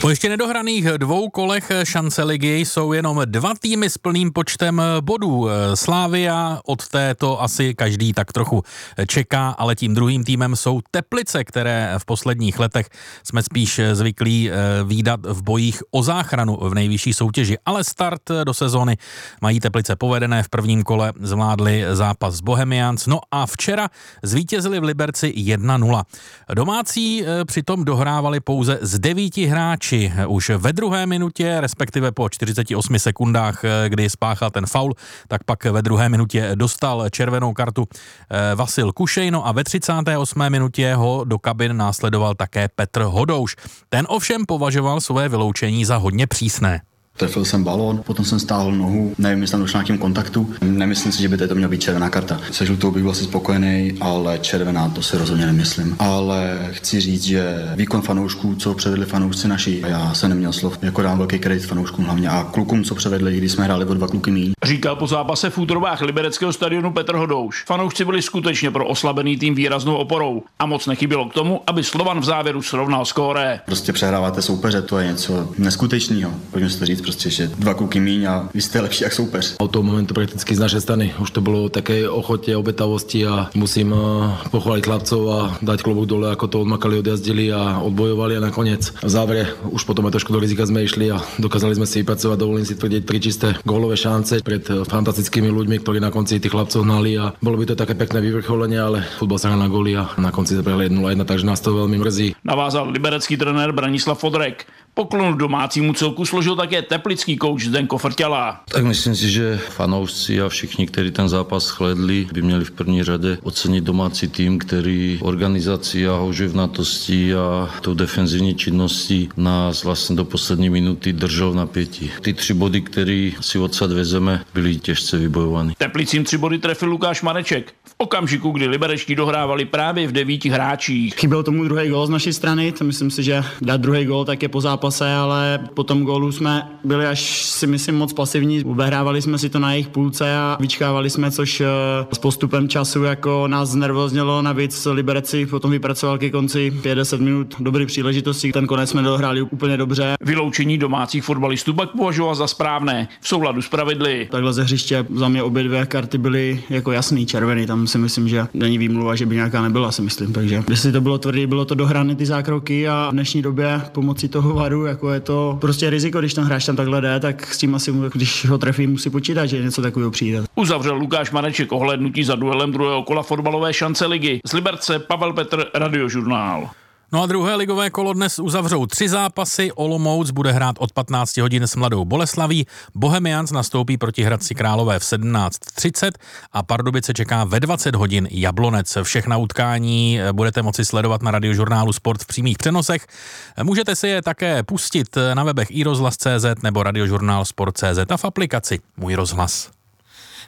Po ještě nedohraných 2 kolech šance ligy jsou jenom 2 týmy s plným počtem bodů. Slavia, od této asi každý tak trochu čeká, ale tím druhým týmem jsou Teplice, které v posledních letech jsme spíš zvyklí vídat v bojích o záchranu v nejvyšší soutěži. Ale start do sezóny mají Teplice povedené, v prvním kole zvládli zápas s Bohemians, no a včera zvítězili v Liberci 1-0. Domácí přitom dohrávali pouze z 9 hráči. Už ve 2. minutě, respektive po 48 sekundách, kdy spáchal ten faul, tak pak ve 2. minutě dostal červenou kartu Vasil Kušejno a ve 38. minutě ho do kabin následoval také Petr Hodouš. Ten ovšem považoval své vyloučení za hodně přísné. Trefil jsem balón, potom jsem stáhl nohu, nevím, jestli tam došlo nějakým kontaktu. Nemyslím si, že by to měla být červená karta. Se žlutou bych byl asi spokojený, ale červená to si rozhodně nemyslím. Ale chci říct, že výkon fanoušků, co předvedli fanoušci naši, já jsem neměl slov, jako dám velký kredit fanouškům hlavně a klukům, co předvedli, když jsme hráli o 2 kluky míň. Říkal po zápase v útrobách libereckého stadionu Petr Hodouš. Fanoušci byli skutečně pro oslabený tým výraznou oporou a moc nechybělo k tomu, aby Slovan v závěru srovnal skóre. Prostě přehráváte soupeře, to je něco neskutečného. Pojďme si to říct. Prostě, že 2 kluky míň a vy jste lepší jak soupeř. Od toho momentu prakticky z našej strany už to bolo také ochotě, obetavosti a musím pochváliť chlapcov a dať klobúk dole, ako to odmakali, odjazdili a odbojovali a nakoniec v závere už potom aj trošku do rizika sme išli a dokázali sme si vypracovať, dovolím si tvrdiť, 3 čisté gólové šance pred fantastickými ľuďmi, ktorí na konci tých chlapcov hnali a bolo by to také pekné vyvrcholenie, ale futbal sa hrá na góly a na konci zabrali 1-1, takže nás to veľmi mrzí. Navázal liberecký trenér Branislav Fodrek. Poklon domácímu celku složil také teplický kouč Zdenko Frťala. Tak myslím si, že fanoušci a všichni, kteří ten zápas shledli, by měli v první řadě ocenit domácí tým, který organizací a houževnatostí a tou defenzivní činností nás vlastně do poslední minuty držel v napětí. Ty 3 body, které si odsad vezeme, byly těžce vybojované. Teplicím 3 body trefil Lukáš Mareček v okamžiku, kdy liberečtí dohrávali právě v 9 hráčích. Chyběl tomu druhý gól z naší strany, to myslím si, že dát druhý gól tak je po zápase, ale po tom gólu jsme byli až si myslím moc pasivní. Obehrávali jsme si to na jejich půlce a vyčkávali jsme, což s postupem času jako nás znervoznělo. Navíc Liberec potom vypracoval ke konci 50 minut dobrý příležitosti. Ten konec jsme dohráli úplně dobře. Vyloučení domácích fotbalistů pak považoval za správné, v souladu s pravidly. Takhle ze hřiště za mě obě 2 karty byly jako jasný, červený. Tam si myslím, že není výmluva, že by nějaká nebyla, si myslím. Takže jestli to bylo tvrdý, bylo to dohrané ty zákroky a v dnešní době pomocí toho varu, jako je to prostě riziko, když ten hráč tam takhle jde, tak s tím asi, když ho trefí, musí počítat, že něco takového přijde. Uzavřel Lukáš Mareček ohlédnutí za duelem 2. kola fotbalové šance ligy. Z Liberce Pavel Petr, Radiožurnál. No a 2. ligové kolo dnes uzavřou 3 zápasy. Olomouc bude hrát od 15 hodin s Mladou Boleslaví, Bohemians nastoupí proti Hradci Králové v 17:30 a Pardubice čeká ve 20 hodin Jablonec. Všechna utkání budete moci sledovat na Radiožurnálu Sport v přímých přenosech. Můžete si je také pustit na webech iRozhlas.cz nebo Radiožurnál Sport.cz a v aplikaci Můj rozhlas.